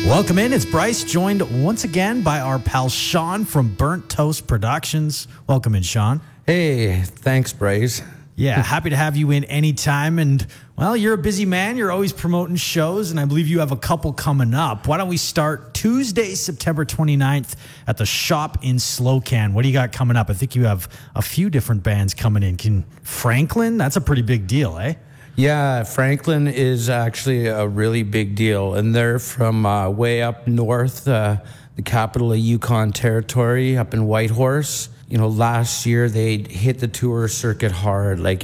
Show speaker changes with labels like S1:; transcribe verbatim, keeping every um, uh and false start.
S1: Welcome in. It's Bryce, joined once again by our pal Sean from Burnt Toast Productions. Welcome in, Sean.
S2: Hey, thanks, Bryce.
S1: Yeah, happy to have you in anytime. And, well, you're a busy man. You're always promoting shows, and I believe you have a couple coming up. Why don't we start Tuesday, September twenty-ninth at the Shop in Slocan? What do you got coming up? I think you have a few different bands coming in. Can Franklin? That's a pretty big deal, eh?
S2: Yeah, Franklin is actually a really big deal, and they're from uh, way up north, uh, the capital of Yukon Territory, up in Whitehorse. You know, last year they hit the tour circuit hard. Like,